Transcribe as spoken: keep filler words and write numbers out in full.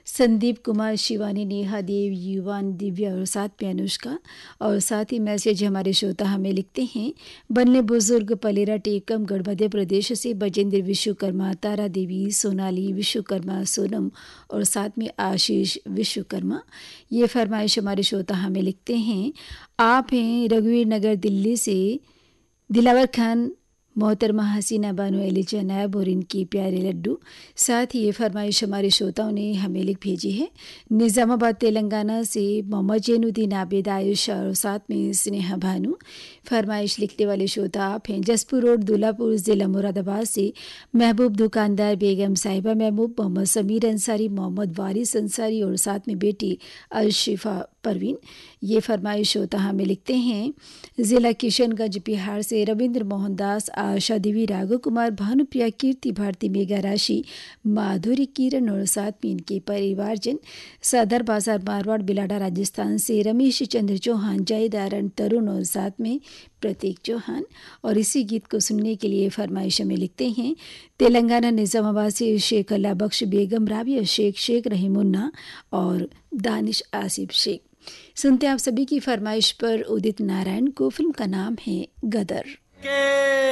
संदीप कुमार, शिवानी, नेहा देव, युवान, दिव्या और साथ में अनुष्का। और साथ ही मैसेज हमारे श्रोता हमें लिखते हैं, बनले बुजुर्ग पलेरा टेकमगढ़ मध्य प्रदेश से बजेंद्र विश्वकर्मा, तारा देवी, सोनाली विश्वकर्मा, सोनम और साथ में आशीष विश्वकर्मा। ये फरमाइश हमारे श्रोता हमें लिखते हैं, आप हैं रघुवीर नगर दिल्ली से दिलावर खान, मोहतरमा हसीना बानो एलिजा नायब और इनकी प्यारे लड्डू। साथ ही ये फरमाइश हमारे श्रोताओं ने हमें लिख भेजी है निज़ामाबाद तेलंगाना से मोहम्मद जैनुद्दीन आबिद, आयुषा और साथ में स्नेहा भानु। फरमाइश लिखने वाले श्रोता आप हैं जसपुर रोड दुल्लापुर ज़िला मुरादाबाद से महबूब दुकानदार, बेगम साहिबा महबूब, मोहम्मद समीर अंसारी, मोहम्मद वारिस अंसारी और साथ में बेटी अलशिफा परवीन। ये फरमाइश श्रोता हमें लिखते हैं ज़िला किशनगंज बिहार से रविंद्र मोहन दास, आशा देवी, राघव कुमार, भानुप्रिया, कीर्ति भारती, मेघा राशि, माधुरी, किरण और साथ में इनके परिवारजन। सदर बाजार मारवाड़ बिलाडा राजस्थान से रमेश चंद्र चौहान, जयदारण तरुण और साथ में प्रतीक चौहान। और इसी गीत को सुनने के लिए फरमाइश में लिखते हैं तेलंगाना निज़ामाबाद से शेख अल्लाह बख्श, बेगम राबिया शेख, शेख रहीमुन्ना और दानिश आसिफ शेख। सुनते हैं आप सभी की फरमाइश पर उदित नारायण को। फिल्म का नाम है गदर।